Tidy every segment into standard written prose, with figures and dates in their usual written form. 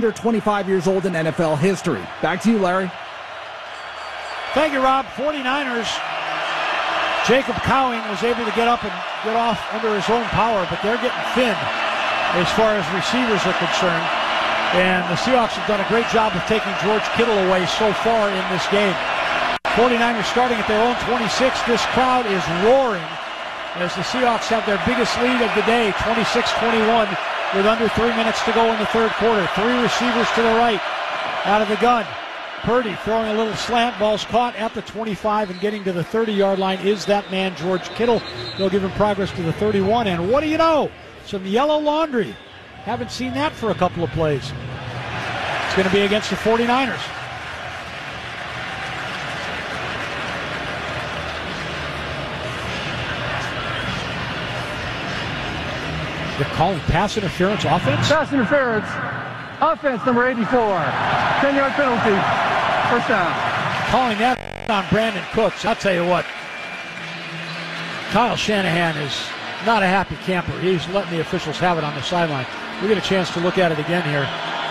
under 25 years old in NFL history. Back to you, Larry. Thank you, Rob. 49ers, Jacob Cowing was able to get up and get off under his own power, but they're getting thin as far as receivers are concerned. And the Seahawks have done a great job of taking George Kittle away so far in this game. 49ers starting at their own 26. This crowd is roaring as the Seahawks have their biggest lead of the day, 26-21, with under 3 minutes to go in the third quarter. Three receivers to the right out of the gun. Purdy throwing a little slant. Ball's caught at the 25 and getting to the 30-yard line is that man, George Kittle. They'll give him progress to the 31. And what do you know? Some yellow laundry. Haven't seen that for a couple of plays. It's going to be against the 49ers. They're calling pass interference offense? Pass interference. Offense number 84. 10-yard penalty. First down. Calling that on Brandon Cooks. I'll tell you what. Kyle Shanahan is not a happy camper. He's letting the officials have it on the sideline. We get a chance to look at it again here.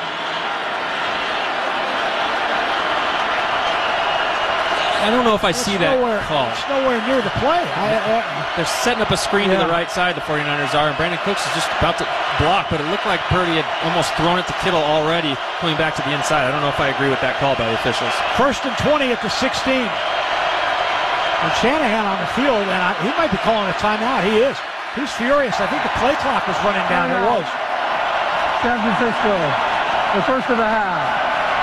I don't know if I see that call. It's nowhere near the play. They're setting up a screen to the right side, the 49ers are, and Brandon Cooks is just about to block, but it looked like Purdy had almost thrown it to Kittle already, coming back to the inside. I don't know if I agree with that call by the officials. 1st and 20 at the 16. And Shanahan on the field, and he might be calling a timeout. He is. He's furious. I think the play clock was running down. It was. San Francisco, the first of the half.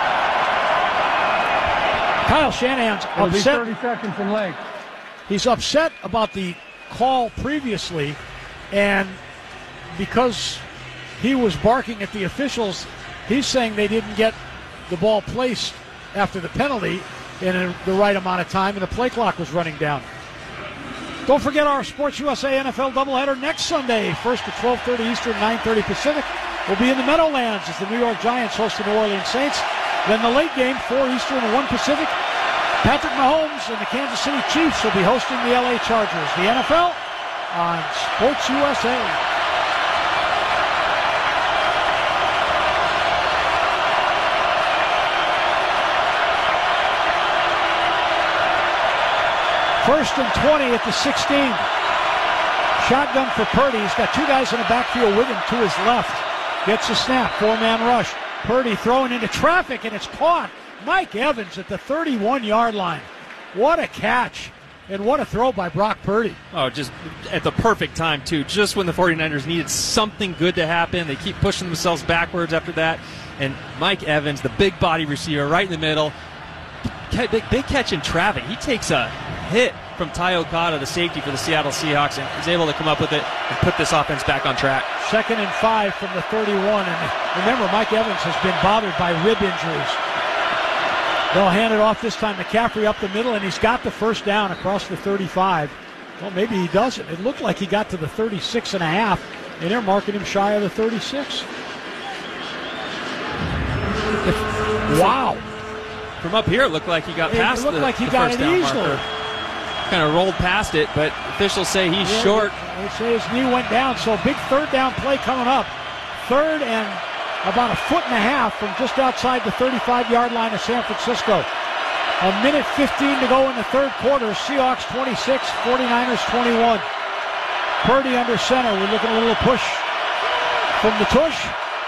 Kyle Shanahan's upset. 30 seconds in length. He's upset about the call previously, and because he was barking at the officials, he's saying they didn't get the ball placed after the penalty in the right amount of time, and the play clock was running down. Don't forget our Sports USA NFL doubleheader next Sunday, first at 12:30 Eastern, 9:30 Pacific. We'll be in the Meadowlands as the New York Giants host the New Orleans Saints. Then the late game, 4 Eastern and 1 Pacific. Patrick Mahomes and the Kansas City Chiefs will be hosting the LA Chargers. The NFL on Sports USA. First and 20 at the 16. Shotgun for Purdy. He's got two guys in the backfield with him to his left. Gets a snap, 4-man rush. Purdy throwing into traffic, and it's caught. Mike Evans at the 31-yard line. What a catch, and what a throw by Brock Purdy. Oh, just at the perfect time, too. Just when the 49ers needed something good to happen. They keep pushing themselves backwards after that. And Mike Evans, the big body receiver, right in the middle. Big catch in traffic. He takes a hit from Ty Okada, the safety for the Seattle Seahawks, and is able to come up with it and put this offense back on track. 2nd and 5 from the 31. And remember, Mike Evans has been bothered by rib injuries. They'll hand it off this time. McCaffrey up the middle, and he's got the first down across the 35. Well, maybe he doesn't. It looked like he got to the 36 and a half, and they're marking him shy of the 36. Wow. From up here, it looked like he got past the first down easily. Kind of rolled past it, but officials say he's short. They say his knee went down, so big third down play coming up. 3rd and about 1.5 feet from just outside the 35-yard line of San Francisco. 1:15 to go in the third quarter. Seahawks 26, 49ers 21. Purdy under center. We're looking at a little push from the tush.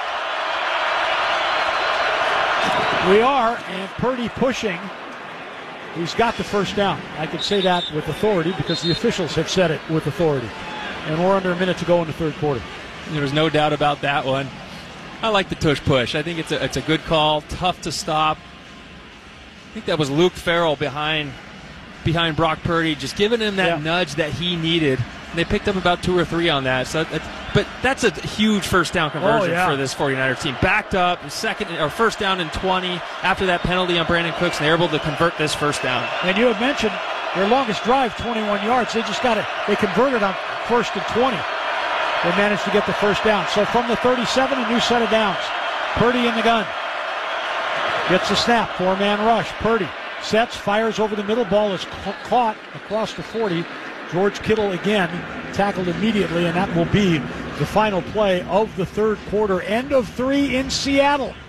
We are, and Purdy pushing. He's got the first down. I can say that with authority because the officials have said it with authority. And we're under a minute to go in the third quarter. There was no doubt about that one. I like the tush push. I think it's a good call. Tough to stop. I think that was Luke Farrell behind Brock Purdy, just giving him that nudge that he needed. And they picked up about 2 or 3 on that. So, but that's a huge first down conversion for this 49er team. Backed up, first down and 20 after that penalty on Brandon Cooks, and they're able to convert this first down. And you had mentioned their longest drive, 21 yards. They converted on 1st and 20. They managed to get the first down. So from the 37, a new set of downs. Purdy in the gun. Gets a snap, 4-man rush. Purdy sets, fires over the middle. Ball is caught across the 40. George Kittle again tackled immediately, and that will be the final play of the third quarter. End of 3 in Seattle.